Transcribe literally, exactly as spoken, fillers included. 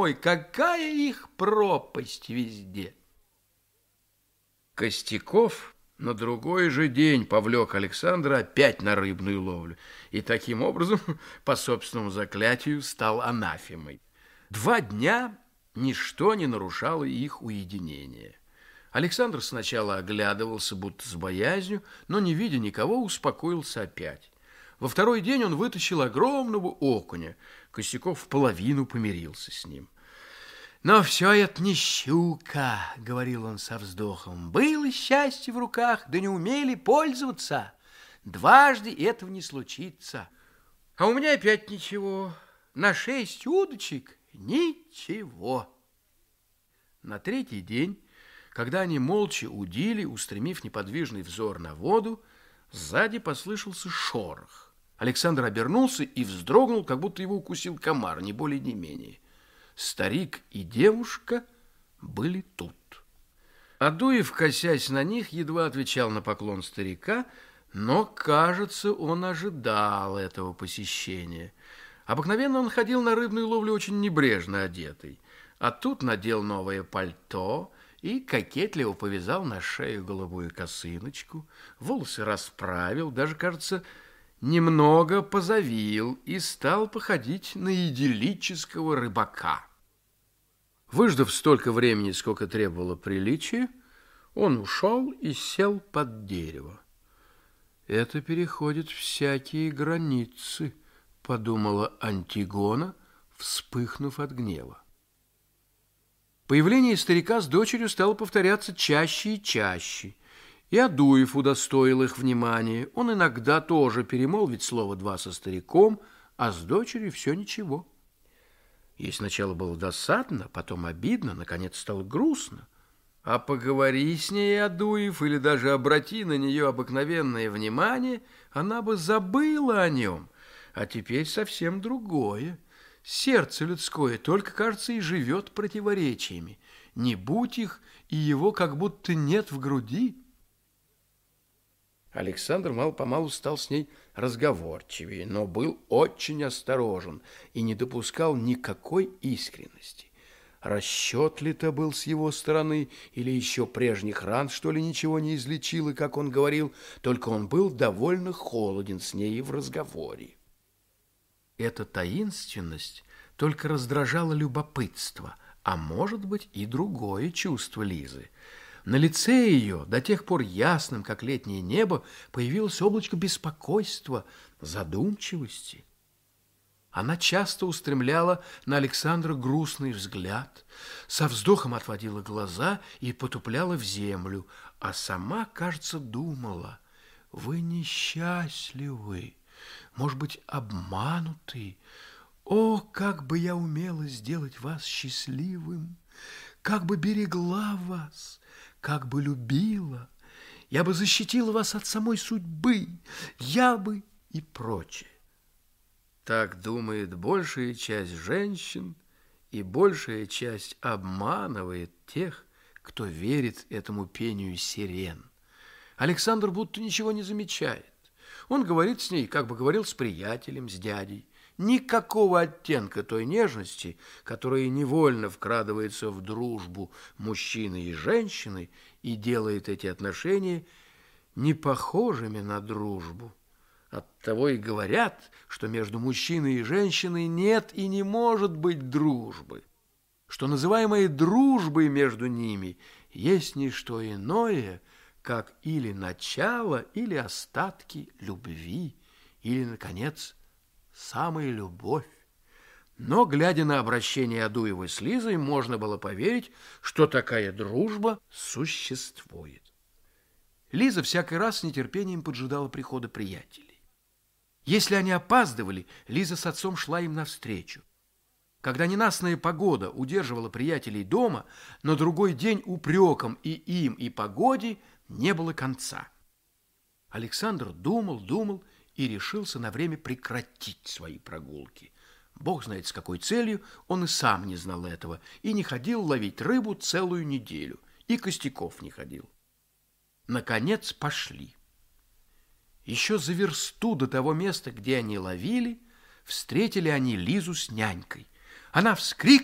мой, какая их пропасть везде! Костяков на другой же день повлек Александра опять на рыбную ловлю и таким образом, по собственному заклятию, стал анафемой. Два дня ничто не нарушало их уединения. Александр сначала оглядывался, будто с боязнью, но, не видя никого, успокоился опять. Во второй день он вытащил огромного окуня. Костяков в половину помирился с ним. «Но все это не щука», — говорил он со вздохом. «Было счастье в руках, да не умели пользоваться. Дважды этого не случится. А у меня опять ничего. На шесть удочек ничего». На третий день, когда они молча удили, устремив неподвижный взор на воду, сзади послышался шорох. Александр обернулся и вздрогнул, как будто его укусил комар, ни более ни менее. Старик и девушка были тут. Адуев, косясь на них, едва отвечал на поклон старика, но, кажется, он ожидал этого посещения. Обыкновенно он ходил на рыбную ловлю очень небрежно одетый, а тут надел новое пальто и кокетливо повязал на шею голубую косыночку, волосы расправил, даже, кажется, немного позавил и стал походить на идиллического рыбака. Выждав столько времени, сколько требовало приличия, он ушел и сел под дерево. «Это переходит всякие границы», — подумала Антигона, вспыхнув от гнева. Появление старика с дочерью стало повторяться чаще и чаще, и Адуев удостоил их внимания. Он иногда тоже перемолвит слово два со стариком, а с дочерью все ничего. Ей сначала было досадно, потом обидно, наконец стало грустно. А поговори с ней, Адуев, или даже обрати на нее обыкновенное внимание, она бы забыла о нем. А теперь совсем другое. Сердце людское только, кажется, и живет противоречиями. Не будь их, и его как будто нет в груди. Александр мало-помалу стал с ней разговорчивее, но был очень осторожен и не допускал никакой искренности. Расчет ли-то был с его стороны, или еще прежних ран, что ли, ничего не излечило, как он говорил, только он был довольно холоден с ней в разговоре. Эта таинственность только раздражала любопытство, а может быть и другое чувство Лизы. На лице ее, до тех пор ясным, как летнее небо, появилось облачко беспокойства, задумчивости. Она часто устремляла на Александра грустный взгляд, со вздохом отводила глаза и потупляла в землю, а сама, кажется, думала: «Вы несчастливы, может быть, обмануты. О, как бы я умела сделать вас счастливым, как бы берегла вас, как бы любила, я бы защитила вас от самой судьбы, я бы» и прочее. Так думает большая часть женщин, и большая часть обманывает тех, кто верит этому пению сирен. Александр будто ничего не замечает. Он говорит с ней, как бы говорил с приятелем, с дядей. Никакого оттенка той нежности, которая невольно вкрадывается в дружбу мужчины и женщины и делает эти отношения не похожими на дружбу. Оттого и говорят, что между мужчиной и женщиной нет и не может быть дружбы, что называемая дружбой между ними есть не что иное, как или начало, или остатки любви, или, наконец, самая любовь. Но, глядя на обращение Адуева с Лизой, можно было поверить, что такая дружба существует. Лиза всякий раз с нетерпением поджидала прихода приятелей. Если они опаздывали, Лиза с отцом шла им навстречу. Когда ненастная погода удерживала приятелей дома, на другой день упрекам и им, и погоде не было конца. Александр думал, думал и решился на время прекратить свои прогулки. Бог знает, с какой целью, он и сам не знал этого, и не ходил ловить рыбу целую неделю, и Костяков не ходил. Наконец пошли. Еще за версту до того места, где они ловили, встретили они Лизу с нянькой. Она вскрикнула